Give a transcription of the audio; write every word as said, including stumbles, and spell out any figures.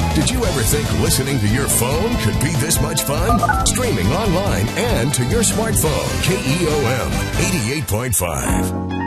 Did you ever think listening to your phone could be this much fun? Streaming online and to your smartphone. K E O M eighty-eight point five.